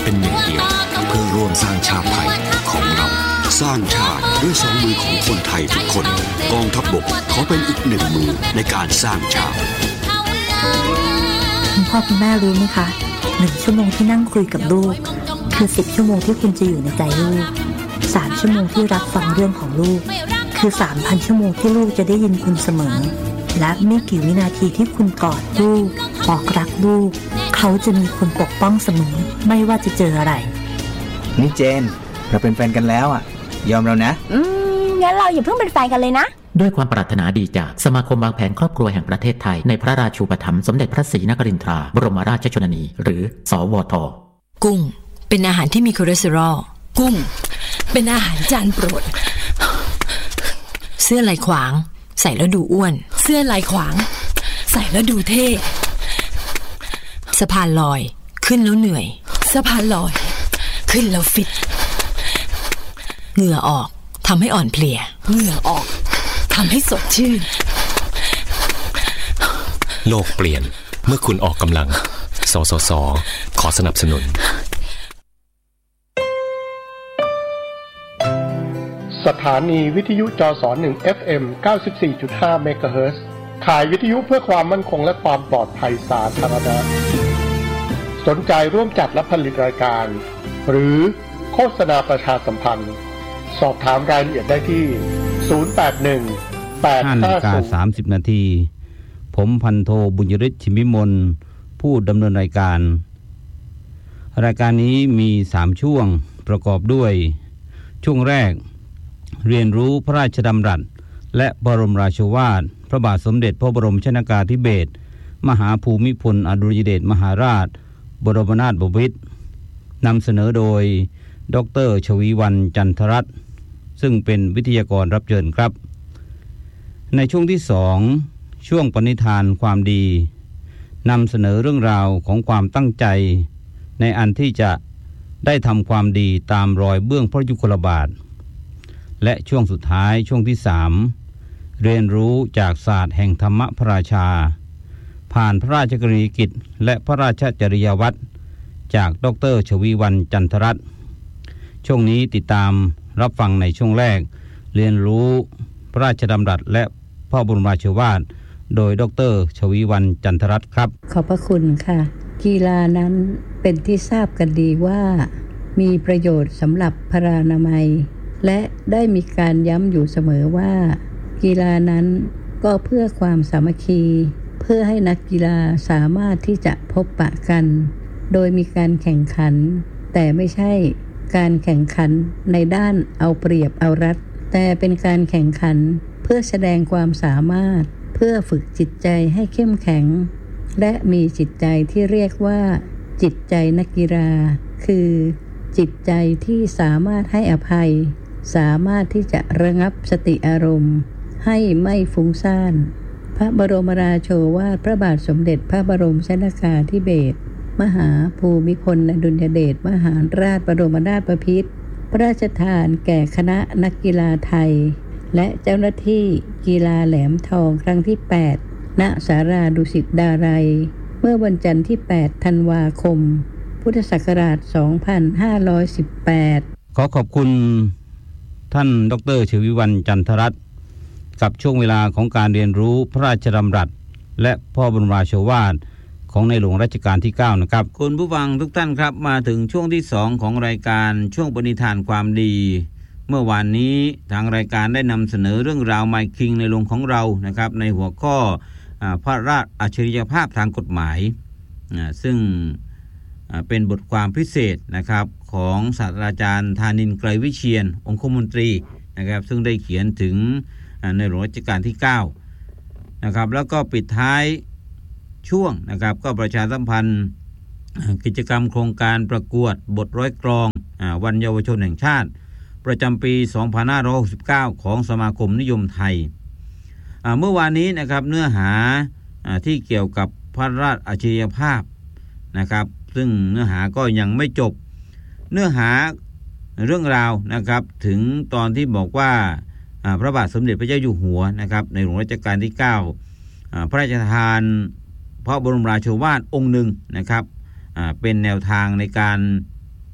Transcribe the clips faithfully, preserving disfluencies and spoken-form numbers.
เป็นหนึ่งเดียวเพื่อร่วมสร้างชาติไทยของเราสร้างชาติด้วยสองมือของคนไทยทุกคนกองทัพบกขอเป็นอีกหนึ่งมือในการสร้างชาติคุณพ่อคุณแม่รู้ไหมคะหนึ่งชั่วโมงที่นั่งคุยกับลูกคือสิบชั่วโมงที่คุณจะอยู่ในใจลูกสามชั่วโมงที่รับฟังเรื่องของลูกคือ สามพัน ชั่วโมงที่ลูกจะได้ยินคุณเสมอและไม่กี่วินาทีที่คุณกอดลูกบอกรักลูกเขาจะมีคนปกป้องเสมอไม่ว่าจะเจออะไรนี่เจนเราเป็นแฟนกันแล้วอ่ะยอมเรานะอืมงั้นเราอย่าเพิ่งเป็นแฟนกันเลยนะด้วยความปรารถนาดีจากสมาคมวางแผนครอบครัวแห่งประเทศไทยในพระราชูปถัมภ์สมเด็จพระศรีนครินทราบรมราชชนนีหรือสวท. กุ้งเป็นอาหารที่มีคอเลสเตอรอลกุ้งเป็นอาหารจานโปรดเสื้อลายขวางใส่แล้วดูอ้วนเสื้อลายขวางใส่แล้วดูเท่สะพานลอยขึ้นแล้วเหนื่อยสะพานลอยขึ้นแล้วฟิตเหงื่อออกทำให้อ่อนเพลียเหงื่อออกทำให้สดชื่นโลกเปลี่ยนเมื่อคุณออกกำลังสสส.ขอสนับสนุนสถานีวิทยุจสหนึ่ง เอฟ เอ็ม เก้าสิบสี่จุดห้า เมกะเฮิรตซ์ขายวิทยุเพื่อความมั่นคงและความปลอดภัยสาธารณะสนใจร่วมจัดและผลิตรายการหรือโฆษณาประชาสัมพันธ์สอบถามรายละเอียดได้ที่ศูนย์ แปด หนึ่ง แปด ห้า ศูนย์สามสิบนาทีผมพันโทบุญยฤทธิ์ชิมวิมลผู้ดำเนินรายการรายการนี้มีสามช่วงประกอบด้วยช่วงแรกเรียนรู้พระราชดำรัสและบรมราโชวาทพระบาทสมเด็จพระบรมชนกาธิเบศรมหาภูมิพลอดุลยเดชมหาราชบรมนาถบพิตรนำเสนอโดยดร.ชวีวรรณจันทรัตน์ซึ่งเป็นวิทยากรรับเชิญครับในช่วงที่สองช่วงปณิธานความดีนำเสนอเรื่องราวของความตั้งใจในอันที่จะได้ทำความดีตามรอยเบื้องพระยุคลบาทและช่วงสุดท้ายช่วงที่สามเรียนรู้จากศาสตร์แห่งธรรมพระราชาผ่านพระราชกรณียกิจและพระราชจริยวัตรจากดร.ชวีวรรณจันทรัตน์ช่วงนี้ติดตามรับฟังในช่วงแรกเรียนรู้พระราชดำรัสและพระบรมราโชวาทโดยดร.ชวีวรรณจันทรัตน์ครับขอบพระคุณค่ะกีฬานั้นเป็นที่ทราบกันดีว่ามีประโยชน์สำหรับพรานามัยและได้มีการย้ำอยู่เสมอว่ากีฬานั้นก็เพื่อความสามัคคีเพื่อให้นักกีฬาสามารถที่จะพบปะกันโดยมีการแข่งขันแต่ไม่ใช่การแข่งขันในด้านเอาเปรียบเอารัดแต่เป็นการแข่งขันเพื่อแสดงความสามารถเพื่อฝึกจิตใจให้เข้มแข็งและมีจิตใจที่เรียกว่าจิตใจนักกีฬาคือจิตใจที่สามารถให้อภัยสามารถที่จะระงับสติอารมณ์ให้ไม่ฟุ้งซ่านพระบรมราโชวาทพระบาทสมเด็จพระบรมชนกาธิเบศรมหาภูมิพลอดุลยเดชมหาราชบรมนาถบพิตรพระราชทานแก่คณะนักกีฬาไทยและเจ้าหน้าที่กีฬาแหลมทองครั้งที่แปดณศาลาดุสิตดารัยเมื่อวันจันทร์ที่แปดธันวาคมพุทธศักราชสองพันห้าร้อยสิบแปดขอขอบคุณท่านดร.ชวีวรรณจันทรัตน์กับช่วงเวลาของการเรียนรู้พระราชดำรัสและพระบรมราโชวาทของในหลวงรัชกาลที่เก้านะครับคุณผู้ฟังทุกท่านครับมาถึงช่วงที่สองของรายการช่วงปณิธานความดีเมื่อวานนี้ทางรายการได้นำเสนอเรื่องราวไมค์คิงในหลวงของเรานะครับในหัวข้อพระราชอัจฉริยภาพทางกฎหมายซึ่งเป็นบทความพิเศษนะครับของศาสตราจารย์ธานินทร์ ไกรวิเชียรองคมนตรีนะครับซึ่งได้เขียนถึงในหลวงรัชกาลที่เก้านะครับแล้วก็ปิดท้ายช่วงนะครับก็ประชาสัมพันธ์กิจกรรมโครงการประกวดบทร้อยกลองวันเยาวชนแห่งชาติประจำปี สองพันห้าร้อยหกสิบเก้า ของสมาคมนิยมไทยเมื่อวานนี้นะครับเนื้อหาที่เกี่ยวกับพระราชอัจฉริยภาพนะครับซึ่งเนื้อหาก็ยังไม่จบเนื้อหาเรื่องราวนะครับถึงตอนที่บอกว่าพระบาทสมเด็จพระเจ้าอยู่หัวนะครับในหลวงรัชกาลที่เก้าพระราชทานพระบรมราโชวาทองค์หนึ่งนะครับเป็นแนวทางในการ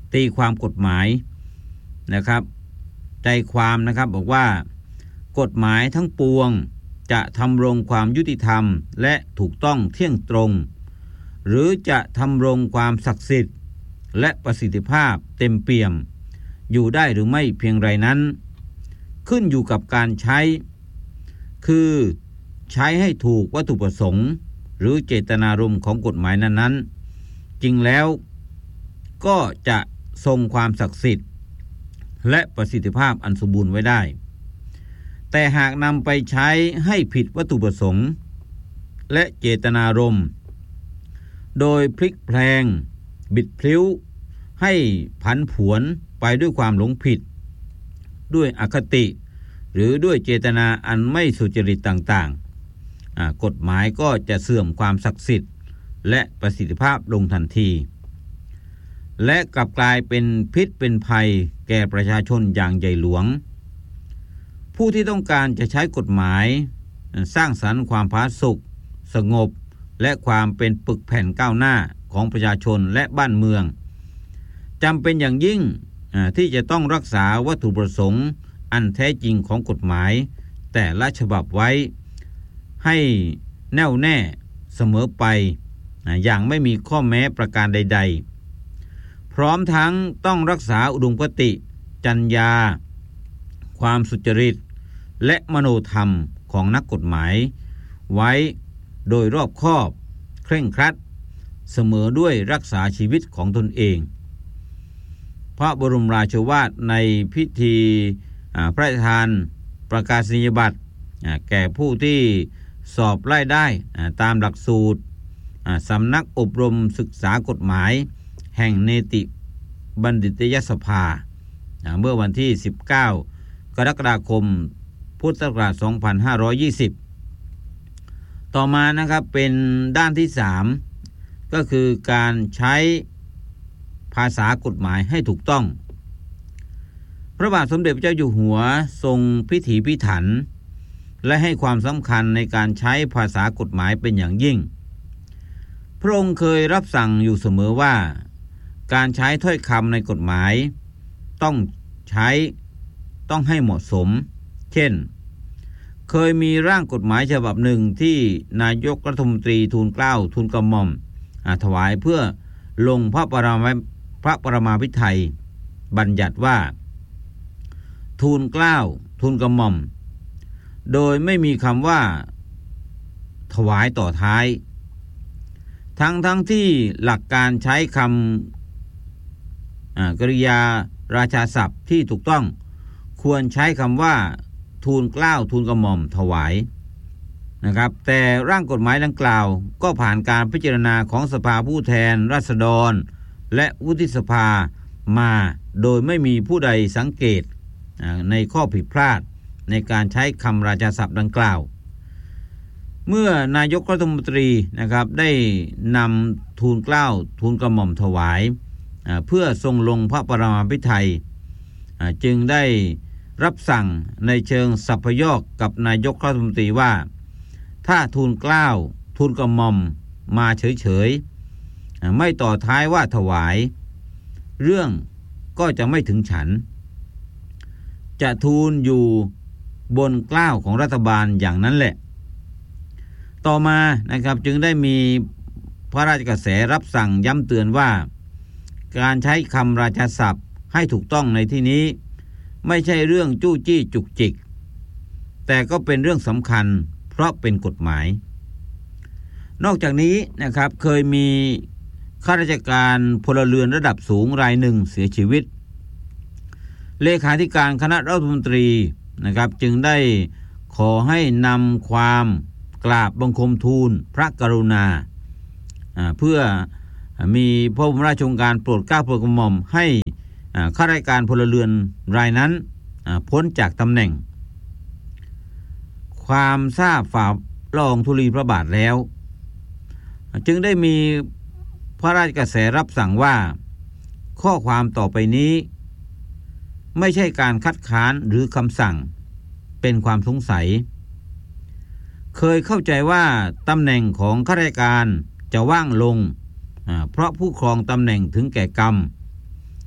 ตีความกฎหมายนะครับใจความนะครับบอกว่ากฎหมายทั้งปวงจะทำรงความยุติธรรมและถูกต้องเที่ยงตรงหรือจะทำรงความศักดิ์สิทธิ์และประสิทธิภาพเต็มเปี่ยมอยู่ได้หรือไม่เพียงไรนั้นขึ้นอยู่กับการใช้คือใช้ให้ถูกวัตถุประสงค์หรือเจตนารมณ์ของกฎหมายนั้นๆจริงแล้วก็จะทรงความศักดิ์สิทธิ์และประสิทธิภาพอันสมบูรณ์ไว้ได้แต่หากนำไปใช้ให้ผิดวัตถุประสงค์และเจตนารมณ์โดยพลิกแพลงบิดพลิ้วให้ผันผวนไปด้วยความหลงผิดด้วยอคติหรือด้วยเจตนาอันไม่สุจริตต่างๆกฎหมายก็จะเสื่อมความศักดิ์สิทธิ์และประสิทธิภาพลงทันทีและกลับกลายเป็นพิษเป็นภัยแก่ประชาชนอย่างใหญ่หลวงผู้ที่ต้องการจะใช้กฎหมายสร้างสรรค์ความผาสุกสงบและความเป็นปึกแผ่นก้าวหน้าของประชาชนและบ้านเมืองจำเป็นอย่างยิ่งที่จะต้องรักษาวัตถุประสงค์อันแท้จริงของกฎหมายแต่ละฉบับไว้ให้แน่วแน่เสมอไปอย่างไม่มีข้อแม้ประการใดๆพร้อมทั้งต้องรักษาอุดมคติจรรยาความสุจริตและมโนธรรมของนักกฎหมายไว้โดยรอบคอบเคร่งครัดเสมอด้วยรักษาชีวิตของตนเองพระบรมราโชวาทในพิธีพระราชทานประกาศนียบัตรแก่ผู้ที่สอบไล่ได้ตามหลักสูตรสำนักอบรมศึกษากฎหมายแห่งเนติบัณฑิตยสภาเมื่อวันที่สิบเก้ากรกฎาคมพุทธศักราชสองพันห้าร้อยยี่สิบต่อมานะครับเป็นด้านที่สามก็คือการใช้ภาษากฎหมายให้ถูกต้องพระบาทสมเด็จพระเจ้าอยู่หัวทรงพิถีพิถันและให้ความสำคัญในการใช้ภาษากฎหมายเป็นอย่างยิ่งพระองค์เคยรับสั่งอยู่เสมอว่าการใช้ถ้อยคำในกฎหมายต้องใช้ต้องให้เหมาะสมเช่นเคยมีร่างกฎหมายฉบับหนึ่งที่นายกรัฐมนตรีทูลเกล้าทูลกระหม่อมถวายเพื่อลงพระปรมาพระปรมาภิไธยบัญญัติว่าทูลเกล้าทูลกระหม่อมโดยไม่มีคำว่าถวายต่อท้ายทั้งทั้งที่หลักการใช้คำกริยาราชาศัพท์ที่ถูกต้องควรใช้คำว่าทูลเกล้าทูลกระหม่อมถวายนะครับแต่ร่างกฎหมายดังกล่าวก็ผ่านการพิจารณาของสภาผู้แทนราษฎรและวุฒิสภามาโดยไม่มีผู้ใดสังเกตในข้อผิดพลาดในการใช้คำราชาศัพท์ดังกล่าวเมื่อนายกรัฐมนตรีนะครับได้นำทูลเกล้าทูลกระหม่อมถวายเพื่อทรงลงพระปรมาภิไธยจึงได้รับสั่งในเชิงสัพยอกกับนายกรัฐมนตรีว่าถ้าทูลเกล้าทูลกระหม่อมมาเฉยๆไม่ต่อท้ายว่าถวายเรื่องก็จะไม่ถึงฉันจะทูลอยู่บนเกล้าของรัฐบาลอย่างนั้นแหละต่อมานะครับจึงได้มีพระราชกระแสรับสั่งย้ำเตือนว่าการใช้คำราชาศัพท์ให้ถูกต้องในที่นี้ไม่ใช่เรื่องจู้จี้จุกจิกแต่ก็เป็นเรื่องสำคัญเพราะเป็นกฎหมายนอกจากนี้นะครับเคยมีข้าราชการพลเรือนระดับสูงรายหนึ่งเสียชีวิตเลขาธิการคณะรัฐมนตรีนะครับจึงได้ขอให้นำความกราบบังคมทูลพระกรุณาเพื่อมีพระบรมราชโองการโปรดเกล้าโปรดกระหม่อมให้ข้าราชการพลเรือนรายนั้นพ้นจากตำแหน่งความทราบฝ่าละอองธุลีพระบาทแล้วจึงได้มีพระราชกระแสรับสั่งว่าข้อความต่อไปนี้ไม่ใช่การคัดค้านหรือคำสั่งเป็นความสงสัยเคยเข้าใจว่าตำแหน่งของข้าราชการจะว่างลงเพราะผู้ครองตำแหน่งถึงแก่กรรม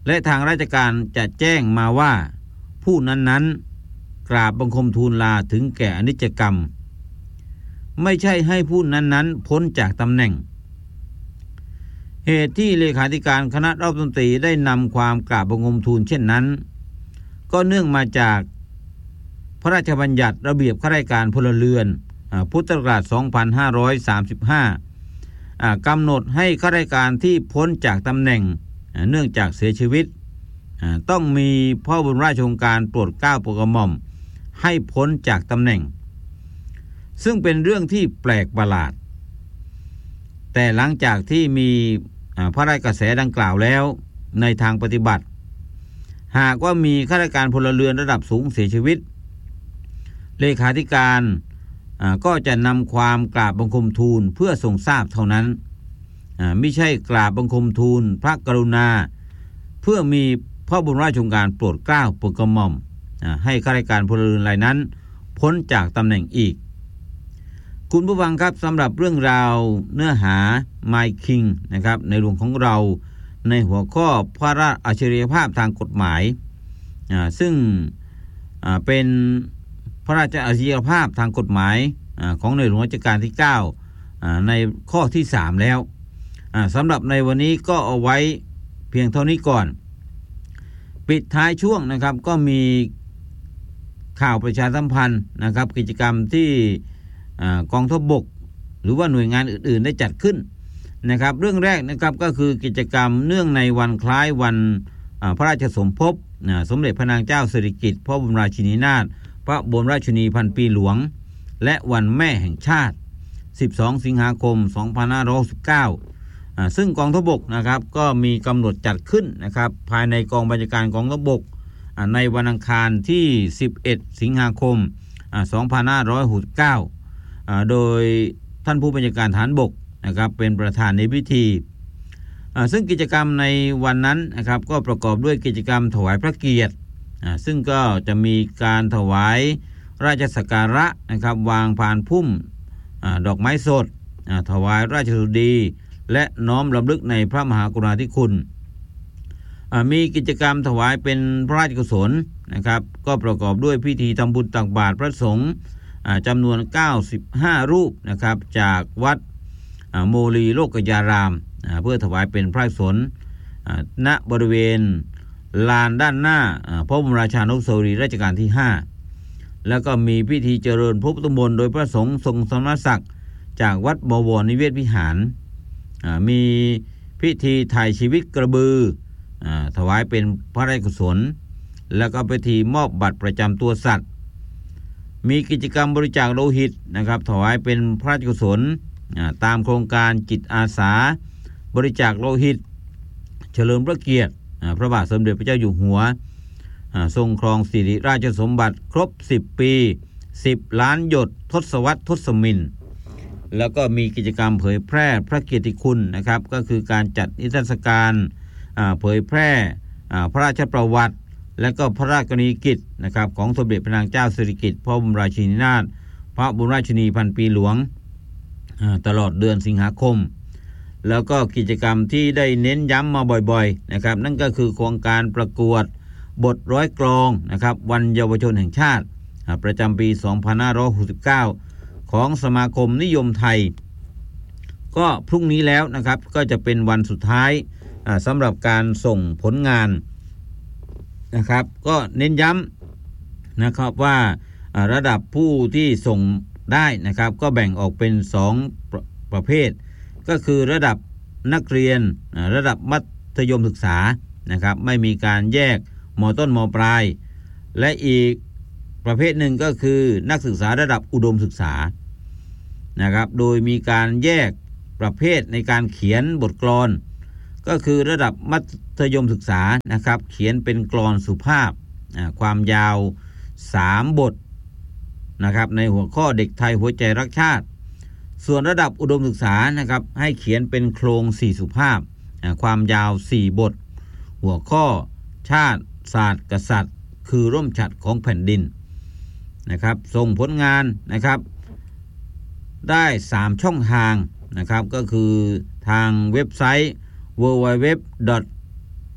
และทางราชการจะแจ้งมาว่าผู้นั้นๆกราบบังคมทูลลาถึงแก่อนิจกรรมไม่ใช่ให้ผู้นั้นๆพ้นจากตำแหน่งเหตุที่เลขาธิการคณะรัฐมนตรีได้นำความกราบบังคมทูลเช่นนั้นก็เนื่องมาจากพระราชบัญญัติระเบียบข้าราชการพลเรือนพุทธศักราชสองพันห้าร้อยสามสิบห้ากำหนดให้ข้าราชการที่พ้นจากตำแหน่งเนื่องจากเสียชีวิตต้องมีพระบรมราชโองการโปรดเกล้าโปรดกระหม่อมให้พ้นจากตำแหน่งซึ่งเป็นเรื่องที่แปลกประหลาดแต่หลังจากที่มีพระราชกระแสดังกล่าวแล้วในทางปฏิบัติหากว่ามีข้าราชการพลเรือนระดับสูงเสียชีวิตเลขาธิการก็จะนำความกราบบังคมทูลเพื่อทรงทราบเท่านั้นไม่ใช่กราบบังคมทูลพระกรุณาเพื่อมีพระบรมราชโองการโปรดเกล้าโปรดกระหม่อมให้ข้าราชการพลเรือนรายนั้นพ้นจากตำแหน่งอีกคุณผู้ฟังครับสำหรับเรื่องราวเนื้อหา My King นะครับในหลวงของเราในหัวข้อพระราชอัจฉริยภาพทางกฎหมายซึ่งเป็นพระราชอัจฉริยภาพทางกฎหมายของในหลวงรัชกาลที่เก้าในข้อที่สามแล้วสำหรับในวันนี้ก็เอาไว้เพียงเท่านี้ก่อนปิดท้ายช่วงนะครับก็มีข่าวประชาสัมพันธ์นะครับกิจกรรมที่กองทัพบกหรือว่าหน่วยงานอื่นๆได้จัดขึ้นนะครับเรื่องแรกนะครับก็คือกิจกรรมเนื่องในวันคล้ายวันพระราชสมภพสมเด็จพระนางเจ้าสิริกิติ์พระบรมราชินีนาถพระบรมราชินีพันปีหลวงและวันแม่แห่งชาติสิบสองสิงหาคมสองพันห้าร้อยหกสิบเก้าซึ่งกองทัพบกนะครับก็มีกำหนดจัดขึ้นนะครับภายในกองบัญชาการกองทัพบกในวันอังคารที่สิบเอ็ดสิงหาคมสองพันห้าร้อยหกสิบเก้าโดยท่านผู้บัญชาการทหารบกนะครับเป็นประธานในพิธีซึ่งกิจกรรมในวันนั้นนะครับก็ประกอบด้วยกิจกรรมถวายพระเกียรติซึ่งก็จะมีการถวายราชสักการะนะครับวางพานพุ่มดอกไม้สดถวายราชสดุดีและน้อมรำลึกในพระมหากรุณาธิคุณมีกิจกรรมถวายเป็นพระราชกุศลนะครับก็ประกอบด้วยพิธีทำบุญตักบาตรพระสงฆ์จำนวนเก้าสิบห้ารูปนะครับจากวัดโมลีโลกยารามเพื่อถวายเป็นพระกุศลณบริเวณลานด้านหน้าพระบรมราชานุสาวรีย์รัชกาลที่ห้าแล้วก็มีพิธีเจริญพระพุทธมนต์โดยพระสงฆ์ทรงสมณศักดิ์จากวัดบวรนิเวศวิหารมีพิธีถ่ายชีวิตกระบือถวายเป็นพระราชกุศลแล้วก็พิธีมอบบัตรประจำตัวสัตว์มีกิจกรรมบริจาคโลหิตนะครับถวายเป็นพระราชกุศลตามโครงการจิตอาสาบริจาคโลหิตเฉลิมพระเกียรติพระบาทสมเด็จพระเจ้าอยู่หัวทรงครองสิริราชสมบัติครบสิบปีสิบล้านหยดทศวรรษทศมิลแล้วก็มีกิจกรรมเผยแพร่พระเกียรติคุณนะครับก็คือการจัดนิทรรศการเผยแพร่พระราชประวัติและก็พระราชกรณียกิจนะครับของสมเด็จพระนางเจ้าสิริกิติ์พระบรมราชินีนาถพระบรมราชินีพันปีหลวงตลอดเดือนสิงหาคมแล้วก็กิจกรรมที่ได้เน้นย้ำมาบ่อยๆนะครับนั่นก็คือโครงการประกวดบทร้อยกลองนะครับวันเยาวชนแห่งชาติประจำปีสองพันห้าร้อยหกสิบเก้าของสมาคมนิยมไทยก็พรุ่งนี้แล้วนะครับก็จะเป็นวันสุดท้ายสำหรับการส่งผลงานนะครับก็เน้นย้ำนะครับว่าระดับผู้ที่ส่งได้นะครับก็แบ่งออกเป็นสองประประเภทก็คือระดับนักเรียนระดับมัธยมศึกษานะครับไม่มีการแยกม.ต้นม.ปลายและอีกประเภทหนึ่งก็คือนักศึกษาระดับอุดมศึกษานะครับโดยมีการแยกประเภทในการเขียนบทกลอนก็คือระดับมัธยมศึกษานะครับเขียนเป็นกลอนสุภาพความยาวสามบทนะครับในหัวข้อเด็กไทยหัวใจรักชาติส่วนระดับอุดมศึกษานะครับให้เขียนเป็นโครงสี่สุภาพความยาวสี่บทหัวข้อชาติศาสตร์กษัตริย์คือร่มฉัตรของแผ่นดินนะครับส่งผลงานนะครับได้สามช่องทางนะครับก็คือทางเว็บไซต์ ดับเบิลยู ดับเบิลยู ดับเบิลยู ดอท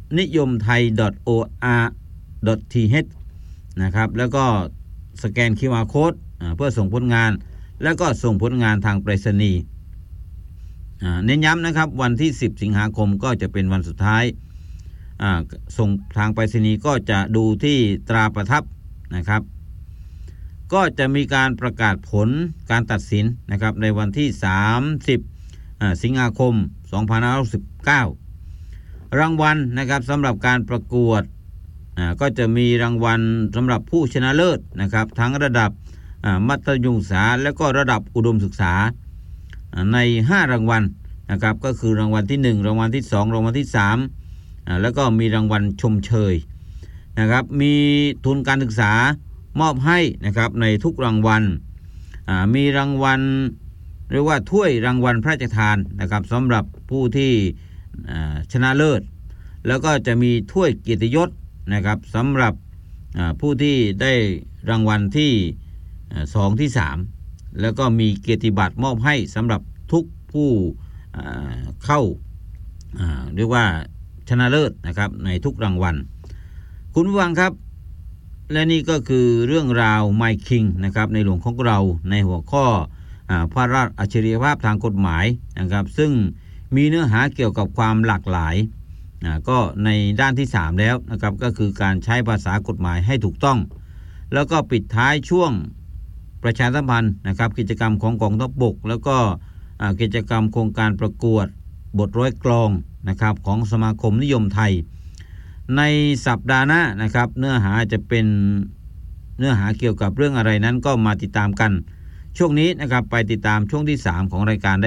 นิยมไทย ดอท โอ อาร์ ดอท ที เอช นะครับแล้วก็สแกน คิว อาร์ Code เพื่อส่งผลงานแล้วก็ส่งผลงานทางไปรษณีย์เน้นย้ำนะครับวันที่สิบสิงหาคมก็จะเป็นวันสุดท้ายส่งทางไปรษณีย์ก็จะดูที่ตราประทับนะครับก็จะมีการประกาศผลการตัดสินนะครับในวันที่สามสิบสิงหาคมสองพันห้าร้อยหกสิบเก้ารางวัลนะครับสำหรับการประกวดก็จะมีรางวัลสำหรับผู้ชนะเลิศนะครับทั้งระดับมัธยมศึกษาและก็ระดับอุดมศึกษาในห้ารางวัลนะครับก็คือรางวัลที่หนึ่งรางวัลที่สองรางวัลที่สามแล้วก็มีรางวัลชมเชยนะครับมีทุนการศึกษามอบให้นะครับในทุกรางวัลมีรางวัลเรียกว่าถ้วยรางวัลพระราชทานนะครับสำหรับผู้ที่ชนะเลิศแล้วก็จะมีถ้วยเกียรติยศนะครับสำหรับผู้ที่ได้รางวัลที่สองที่สามแล้วก็มีเกียรติบัตรมอบให้สำหรับทุกผู้เข้าเรียกว่าชนะเลิศนะครับในทุกรางวัลคุณผู้ฟังครับและนี่ก็คือเรื่องราว My King นะครับในหลวงของเราในหัวข้อพระราชอัจฉริยภาพทางกฎหมายนะครับซึ่งมีเนื้อหาเกี่ยวกับความหลากหลายก็ในด้านที่สามแล้วนะครับก็คือการใช้ภาษากฎหมายให้ถูกต้องแล้วก็ปิดท้ายช่วงประชาสัมพันธ์นะครับกิจกรรมของกองทัพบกแล้วก็กิจกรรมโครงการประกวดบทร้อยกลองนะครับของสมาคมนิยมไทยในสัปดาห์หน้านะครับเนื้อหาจะเป็นเนื้อหาเกี่ยวกับเรื่องอะไรนั้นก็มาติดตามกันช่วงนี้นะครับไปติดตามช่วงที่สามของรายการได้